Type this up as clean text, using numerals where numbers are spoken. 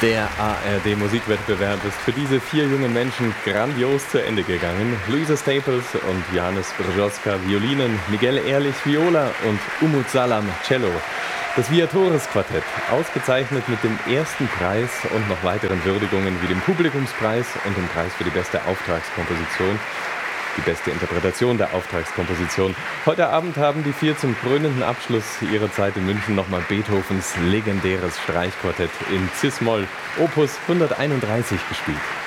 Der ARD-Musikwettbewerb ist für diese 4 jungen Menschen grandios zu Ende gegangen. Luisa Staples und Johannes Brzoska Violinen, Miguel Ehrlich Viola und Umut Salam Cello. Das Viatores-Quartett, ausgezeichnet mit dem ersten Preis und noch weiteren Würdigungen wie dem Publikumspreis und dem Preis für die beste Auftragskomposition. Die beste Interpretation der Auftragskomposition. Heute Abend haben die 4 zum krönenden Abschluss ihrer Zeit in München nochmal Beethovens legendäres Streichquartett in Cis-Moll, Opus 131 gespielt.